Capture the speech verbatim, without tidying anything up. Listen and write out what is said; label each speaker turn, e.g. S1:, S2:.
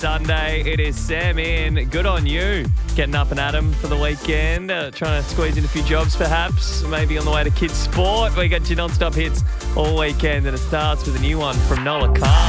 S1: Sunday. It is Sam in. Good on you. Getting up and at 'em for the weekend. Uh, trying to squeeze in a few jobs perhaps. Maybe on the way to kids' sport. We got your non-stop hits all weekend and it starts with a new one from Nola Carr.